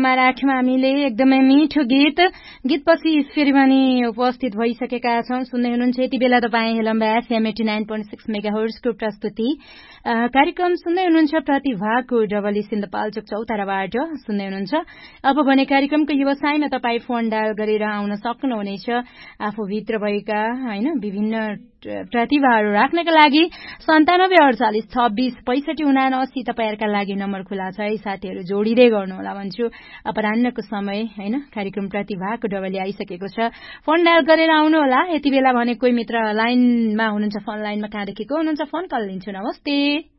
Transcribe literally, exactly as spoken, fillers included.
अन्त्यमा राख्यौँ हामीले एकदमै मिठो गीत गीतपछि फेरि पनि उपस्थित भइसकेका छौँ। सुन्दै हुनुहुन्छ यति बेला तपाईँ हेलम्बा FM eighty nine point six mega हर्जको प्रस्तुति कार्यक्रम सुन्दै हुनुहुन्छ प्रतिभाको डबल सिन्धुपाल्चोक चौताराबाट सुन्दै हुनुहुन्छ। अब भने कार्यक्रमको व्यवसायमा तपाईँ फोन डायल गरेर आउन सक्नुहुनेछ। आफूभित्र भएका होइन विभिन्न प्रतिभाहरू राख्नका लागि सन्तानब्बे अडचालिस छब्बिस पैसठी उनासी तपाईँहरूका लागि नम्बर खुला छ है। साथीहरू जोडिँदै गर्नुहोला भन्छु। अपरान्नको समय होइन कार्यक्रम प्रतिभाको डबली आइसकेको छ। फोन डायल गरेर आउनुहोला। यति बेला भने कोही मित्र लाइनमा हुनुहुन्छ, फोन लाइनमा कहाँदेखिको हुनुहुन्छ, फोन कल लिन्छु। नमस्ते।